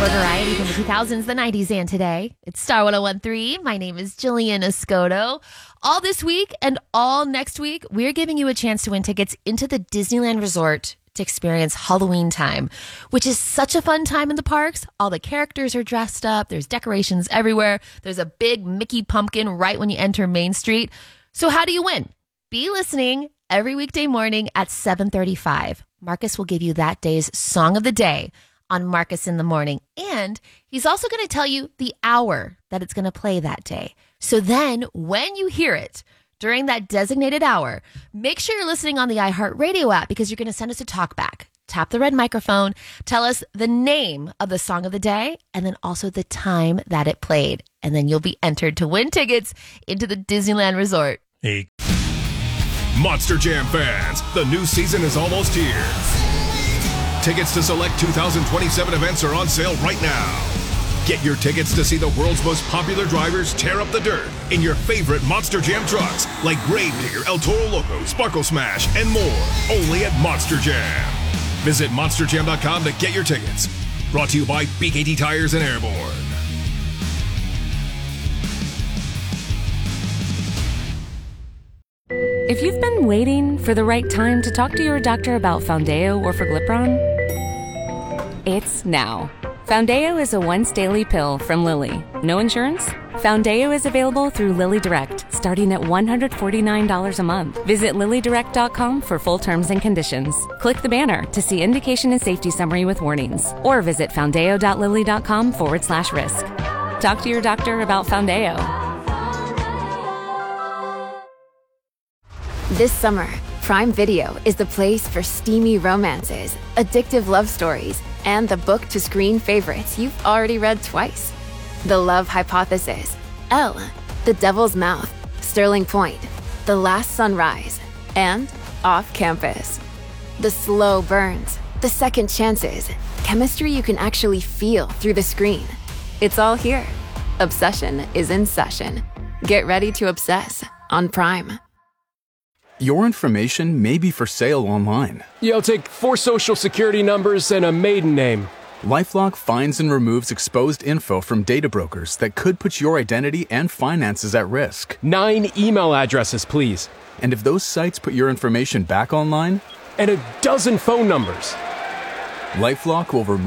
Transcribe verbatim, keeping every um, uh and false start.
for variety from the two thousands, the nineties, and today. It's Star one oh one three. My name is Jillian Escoto. All this week and all next week, we're giving you a chance to win tickets into the Disneyland Resort to experience Halloween time, which is such a fun time in the parks. All the characters are dressed up. There's decorations everywhere. There's a big Mickey pumpkin right when you enter Main Street. So how do you win? Be listening every weekday morning at seven thirty-five. Marcus will give you that day's song of the day on Marcus in the Morning. And he's also going to tell you the hour that it's going to play that day. So then when you hear it during that designated hour, make sure you're listening on the iHeartRadio app because you're going to send us a talkback. Tap the red microphone, tell us the name of the song of the day, and then also the time that it played. And then you'll be entered to win tickets into the Disneyland Resort. Hey. Monster Jam fans, the new season is almost here. Tickets to select two thousand twenty-seven events are on sale right now. Get your tickets to see the world's most popular drivers tear up the dirt in your favorite Monster Jam trucks like Gravedigger, El Toro Loco, Sparkle Smash, and more. Only at Monster Jam. Visit monster jam dot com to get your tickets. Brought to you by B K T Tires and Airborne. If you've been waiting for the right time to talk to your doctor about Foundeo or Forglipron, it's now. Foundeo is a once-daily pill from Lilly. No insurance? Foundeo is available through Lilly Direct, starting at one hundred forty-nine dollars a month. Visit lilly direct dot com for full terms and conditions. Click the banner to see indication and safety summary with warnings. Or visit foundeo.lilly.com forward slash risk. Talk to your doctor about Foundeo. This summer, Prime Video is the place for steamy romances, addictive love stories, and the book-to-screen favorites you've already read twice. The Love Hypothesis, Elle, The Devil's Mouth, Sterling Point, The Last Sunrise, and Off Campus. The slow burns, the second chances, chemistry you can actually feel through the screen. It's all here. Obsession is in session. Get ready to obsess on Prime. Your information may be for sale online. Yeah, I'll take four social security numbers and a maiden name. LifeLock finds and removes exposed info from data brokers that could put your identity and finances at risk. Nine email addresses, please. And if those sites put your information back online? And a dozen phone numbers. LifeLock will remove